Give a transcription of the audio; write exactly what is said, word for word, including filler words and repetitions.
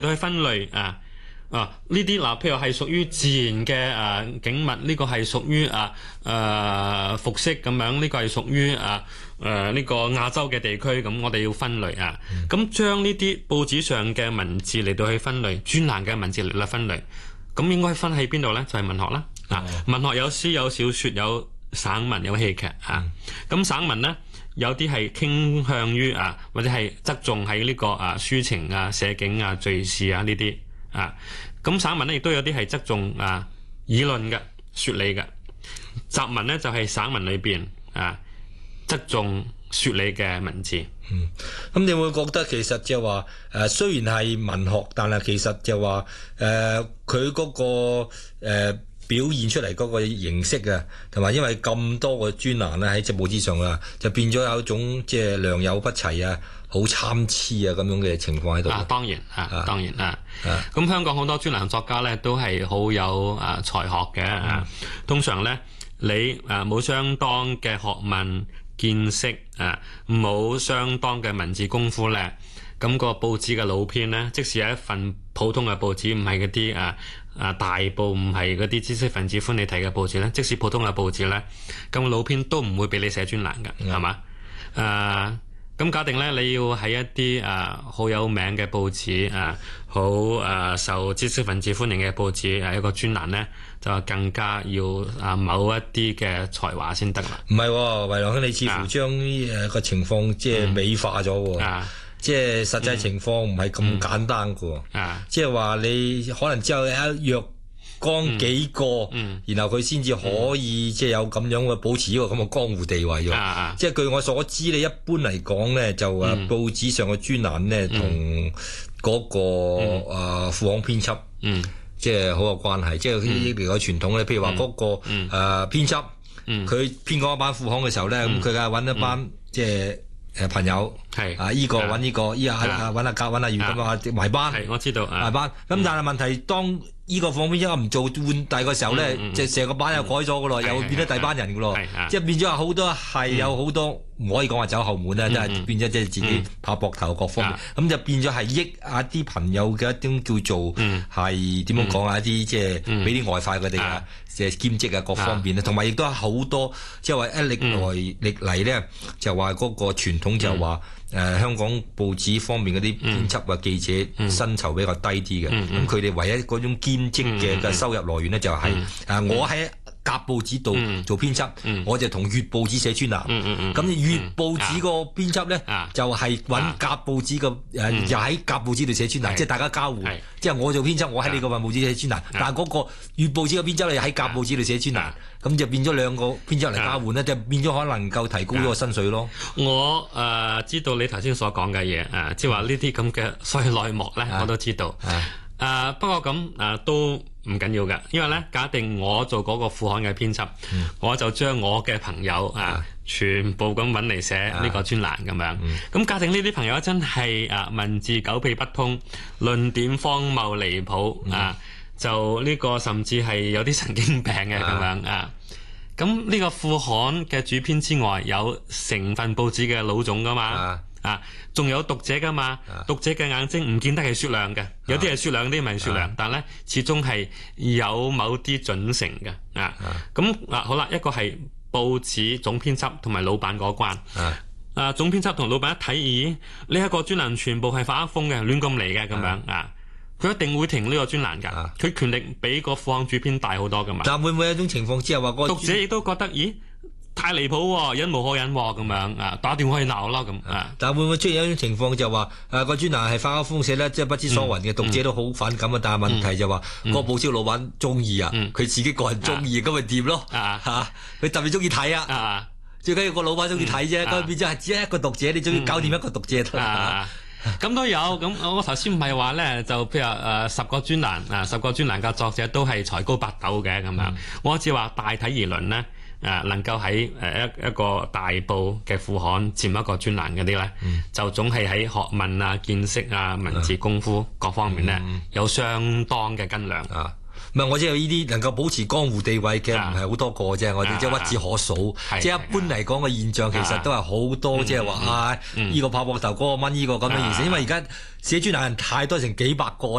去分類啊。啊！呢啲嗱，譬如係屬於自然嘅誒、啊、景物，呢、這個係屬於啊誒服飾咁樣，呢、這個係屬於啊誒呢、啊這個亞洲嘅地區，咁我哋要分類啊。咁、嗯、將呢啲報紙上嘅文字嚟到去分類，專欄嘅文字嚟到分類，咁應該分喺邊度呢？就係、是、文學啦。啊，嗯、文學有詩有小説有省文有戲劇啊。咁、嗯、省文呢，有啲係傾向於啊，或者係側重喺呢、這個啊抒情啊、寫景啊、敘事啊呢啲。啊，咁散文咧亦都有啲係側重啊議論嘅、説理嘅。雜文咧就係、是、散文裏邊啊側重説理嘅文字。 嗯，咁你會覺得其實就話誒、呃，雖然係文學，但係其實就話誒佢嗰個誒、呃、表現出嚟嗰個形式啊，同埋因為咁多個專欄咧喺隻報紙上啊，就變咗有一種即係良莠不齊啊。好參差啊咁樣嘅情況喺度啊， 當然啊，啊當然啊，咁、啊、香港好多專欄作家咧都係好有啊才學嘅啊。通常咧你啊冇相當嘅學問見識啊，冇相當嘅文字功夫咧，咁、個報紙嘅老編咧，即使係一份普通嘅報紙，唔係嗰啲啊啊大報，唔係嗰啲知識分子歡喜睇嘅報紙咧，即使普通嘅報紙咧，咁老編都唔會俾你寫專欄嘅，係嘛、嗯？啊。咁假定咧，你要喺一啲啊好有名嘅報紙啊，好啊受知識分子歡迎嘅報紙啊，一個專欄咧，就更加要啊某一啲嘅才華先得啦。 唔係、哦，維良兄，你似乎將誒個情況即係美化咗喎。啊，即係實際情況唔係咁簡單㗎。啊，即係話你可能之後一約江幾個，嗯嗯、然後佢先至可以、嗯、即係有咁樣嘅保持呢個咁嘅江湖地位喎。啊啊、即係據我所知咧，一般嚟講咧，就誒、嗯、報紙上嘅專欄咧，同嗰、嗰個誒副刊編輯，嗯、即係好有關係。嗯、即係呢邊嘅傳統咧，譬如話嗰、嗰個誒、嗯呃、編輯，佢、嗯、編嗰一班副刊嘅時候咧，咁佢梗係揾一班、嗯、即係。誒，朋友係啊，依個揾呢個，依啊啊揾阿甲揾阿乙咁啊，埋班係我知道埋班。咁但係問題當依個放邊一唔做換第個時候咧，即係成個班又改咗噶咯，又變咗第班人噶咯，即係變咗好多係有好多唔可以講話走後門啦，即係變咗即係自己拍膊頭各方面，咁就變咗係益啊啲朋友嘅一種叫做係點樣講啊，一啲即係俾啲外快佢哋啊，即係兼職啊各方面咧，同埋亦都係好多即係話一歷來歷嚟咧就話嗰個傳統就話。誒、呃、香港報紙方面嗰啲編輯或記者薪酬比較低啲嘅，咁佢哋唯一嗰種兼職嘅嘅收入來源咧就係、是、誒、呃、我喺甲報紙度做編輯，嗯、我就同乙報紙寫專欄。咁、嗯嗯、乙報紙個編輯咧、嗯、就係揾甲報紙個誒，又喺甲報紙度寫專欄，即係大家交換。即係我做編輯，我喺你個份報紙寫專欄，但係嗰個乙報紙嘅編輯咧喺甲報紙度寫專欄，咁就變咗兩個編輯嚟交換咧，就變咗可能夠提高咗個薪水咯。 我誒、呃、知道你頭先所講嘅嘢，誒即係話呢啲咁嘅所謂內幕咧，我都知道。誒、呃、不過咁誒、呃、都唔緊要嘅，因為咧假定我做嗰個副刊嘅編輯，嗯、我就將我嘅朋友啊、呃、全部咁揾嚟寫呢個專欄咁樣。咁、嗯、假定呢啲朋友真係啊文字狗屁不通，論點荒謬離譜、嗯、啊，就呢個甚至係有啲神經病嘅咁樣啊。咁呢個副刊嘅主編之外，有成份報紙嘅老總噶嘛？啊，仲有讀者噶嘛？啊、讀者嘅眼睛唔見得係雪亮嘅，有啲係雪亮，啲唔係雪亮，啊、但係咧始終係有某啲準繩嘅啊。咁啊，啊好啦，一個係報紙總編輯同埋老闆嗰關。啊，啊總編輯同老闆一睇，咦？呢一個專欄全部係發噏風嘅，亂咁嚟嘅咁樣啊。佢一定會停呢個專欄㗎，佢、啊、權力比個副刊主編大好多㗎嘛。但會唔會有一種情況之下話個讀者亦都覺得，咦，太離譜喎，忍無可忍喎咁樣啊，打電話去鬧啦咁啊。但會唔會出現一種情況就話誒個專欄係發噏風寫咧，即係不知所云嘅，嗯、讀者都好反感啊。但係問題就話、嗯、個報紙老闆中意啊，佢、嗯、自己個人中意咁咪掂咯啊嚇，佢特別中意睇啊，啊最緊要個老闆中意睇啫，咁、嗯、變咗係只係一個讀者，你終於搞掂一個讀者得啦。咁都有，咁我頭先唔係話咧，就譬如誒、呃、十個專欄啊，十個專欄嘅作者都係才高八斗嘅咁樣。嗯、我只話大體而論咧，誒、呃、能夠喺誒一一個大報嘅副刊佔一個專欄嗰啲咧，嗯、就總係喺學問啊、見識啊、文字功夫各方面咧、嗯、有相當嘅斤兩。啊唔係，我知道呢啲能夠保持江湖地位嘅唔係好多個啫，我哋即係屈指可數。即係一般嚟講嘅現象，其實都係好多，即係話啊，呢個拍膊頭，嗰個掹呢個咁樣形成。因為而家寫專欄人太多，成幾百個